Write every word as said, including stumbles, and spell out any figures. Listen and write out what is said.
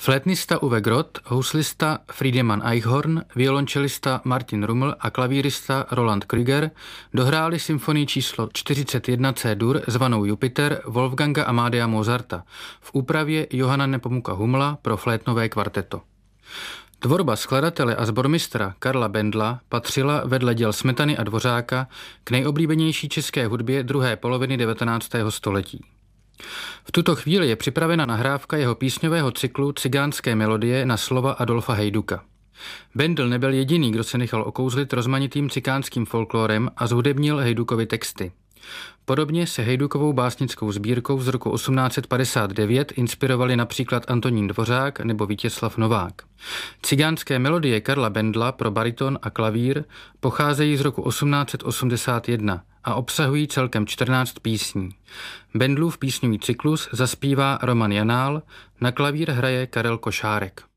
Flétnista Uwe Groth, houslista Friedemann Eichhorn, violončelista Martin Rummel a klavírista Roland Krüger dohráli symfonii číslo čtyřicet jedna C-dur zvanou Jupiter Wolfganga Amadea Mozarta v úpravě Johanna Nepomuka Hummela pro flétnové kvarteto. Tvorba skladatele a sbormistra Karla Bendla patřila vedle děl Smetany a Dvořáka k nejoblíbenější české hudbě druhé poloviny devatenáctého století. V tuto chvíli je připravena nahrávka jeho písňového cyklu Cigánské melodie na slova Adolfa Hejduka. Bendl nebyl jediný, kdo se nechal okouzlit rozmanitým cikánským folklorem a zhudebnil Hejdukovy texty. Podobně se Hejdukovou básnickou sbírkou z roku osmnáct set padesát devět inspirovali například Antonín Dvořák nebo Vítězslav Novák. Cigánské melodie Karla Bendla pro bariton a klavír pocházejí z roku osmnáct set osmdesát jedna a obsahují celkem čtrnáct písní. Bendlův písňový cyklus zaspívá Roman Janál, na klavír hraje Karel Košárek.